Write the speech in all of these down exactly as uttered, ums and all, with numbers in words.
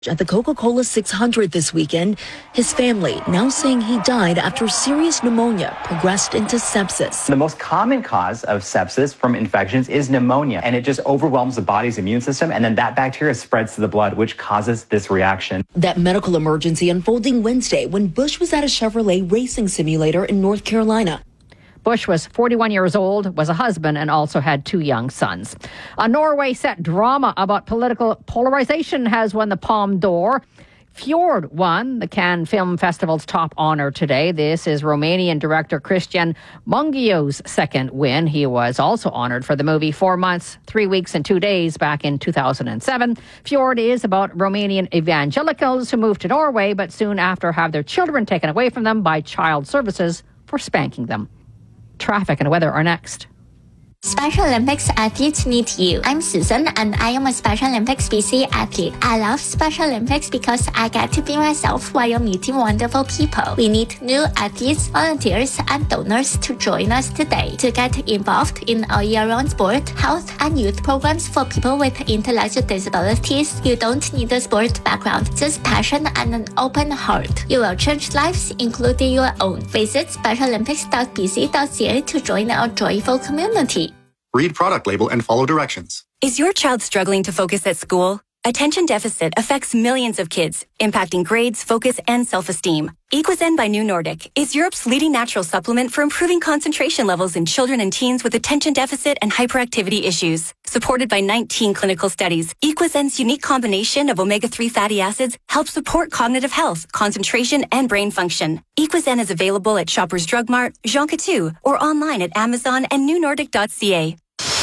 At the Coca-Cola six hundred this weekend, his family now saying he died after serious pneumonia progressed into sepsis. The most common cause of sepsis from infections is pneumonia, and it just overwhelms the body's immune system, and then that bacteria spreads to the blood, which causes this reaction. That medical emergency unfolding Wednesday when Bush was at a Chevrolet racing simulator in North Carolina. Bush was forty-one years old, was a husband, and also had two young sons. A Norway-set drama about political polarization has won the Palme d'Or. Fjord won the Cannes Film Festival's top honor today. This is Romanian director Cristian Mungiu's second win. He was also honored for the movie Four Months, Three Weeks, and Two Days back in two thousand seven. Fjord is about Romanian evangelicals who moved to Norway, but soon after have their children taken away from them by child services for spanking them. Traffic and weather are next. Special Olympics athletes need you. I'm Susan and I am a Special Olympics B C athlete. I love Special Olympics because I get to be myself while meeting wonderful people. We need new athletes, volunteers, and donors to join us today. To get involved in our year-round sport, health, and youth programs for people with intellectual disabilities, you don't need a sport background, just passion and an open heart. You will change lives, including your own. Visit special olympics dot b c dot c a to join our joyful community. Read product label and follow directions. Is your child struggling to focus at school? Attention deficit affects millions of kids, impacting grades, focus, and self-esteem. Equizen by New Nordic is Europe's leading natural supplement for improving concentration levels in children and teens with attention deficit and hyperactivity issues. Supported by nineteen clinical studies, Equizen's unique combination of omega three fatty acids helps support cognitive health, concentration, and brain function. Equizen is available at Shoppers Drug Mart, Jean Coutu, or online at Amazon and new nordic dot c a.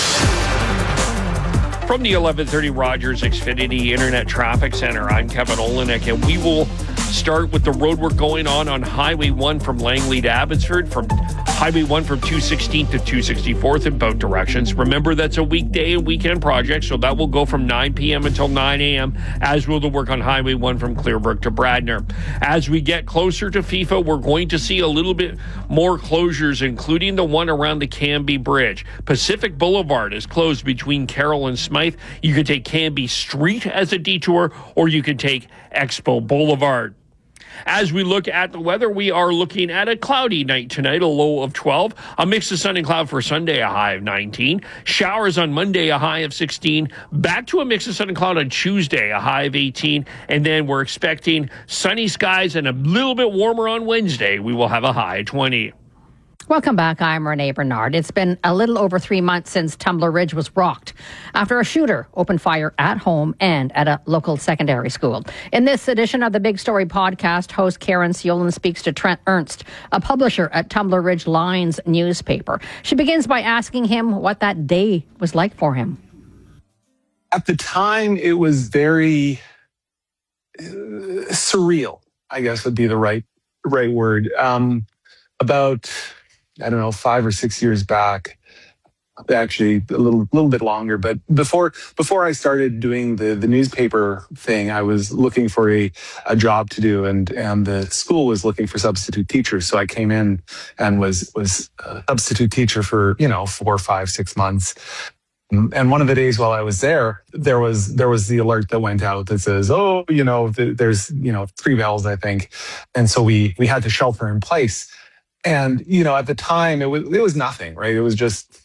From the eleven thirty Rogers Xfinity Internet Traffic Center, I'm Kevin Olenek, and we will start with the road work going on on Highway one from Langley to Abbotsford, from Highway one from two sixteenth to two sixty-fourth in both directions. Remember, that's a weekday and weekend project, so that will go from nine p.m. until nine a.m., as will the work on Highway one from Clearbrook to Bradner. As we get closer to FIFA, we're going to see a little bit more closures, including the one around the Canby Bridge. Pacific Boulevard is closed between Carroll and Smythe. You can take Canby Street as a detour, or you can take Expo Boulevard. As we look at the weather, we are looking at a cloudy night tonight, a low of twelve. A mix of sun and cloud for Sunday, a high of nineteen. Showers on Monday, a high of sixteen. Back to a mix of sun and cloud on Tuesday, a high of eighteen. And then we're expecting sunny skies and a little bit warmer on Wednesday. We will have a high of twenty. Welcome back. I'm Renee Bernard. It's been a little over three months since Tumbler Ridge was rocked after a shooter opened fire at home and at a local secondary school. In this edition of the Big Story podcast, host Karen Siolan speaks to Trent Ernst, a publisher at Tumbler Ridge Lions newspaper. She begins by asking him what that day was like for him. At the time, it was very uh, surreal, I guess would be the right right word. Um, about... I don't know, five or six years back, actually a little little bit longer. But before before I started doing the, the newspaper thing, I was looking for a, a job to do, and, and the school was looking for substitute teachers. So I came in and was was a substitute teacher for, you know, four, five, six months. And one of the days while I was there, there was there was the alert that went out that says, oh, you know, th- there's, you know, three bells, I think. And so we we had to shelter in place. And, you know, at the time, it was it was nothing, right? It was just,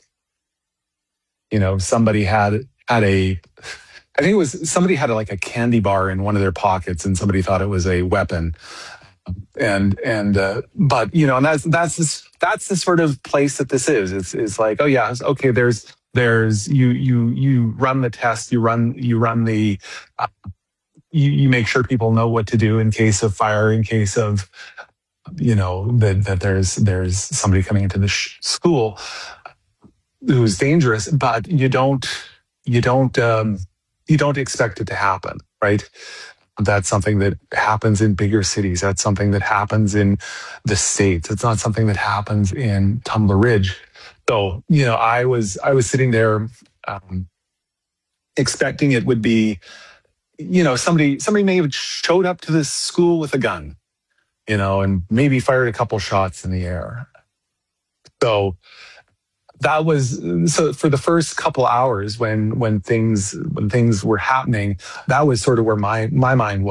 you know, somebody had had a, I think it was somebody had a, like a candy bar in one of their pockets, and somebody thought it was a weapon. And and uh, but you know, and that's that's this, that's the sort of place that this is. It's it's like, oh yeah, okay. There's there's you you you run the test, you run you run the, uh, you you make sure people know what to do in case of fire, in case of, you know, that, that there's there's somebody coming into the sh- school who's dangerous, but you don't you don't um, you don't expect it to happen, right? That's something that happens in bigger cities. That's something that happens in the States. It's not something that happens in Tumbler Ridge. So, you know, I was I was sitting there um, expecting it would be, you know, somebody somebody may have showed up to this school with a gun, you know, and maybe fired a couple shots in the air. So that was so for the first couple hours when when things when things were happening, that was sort of where my my mind was.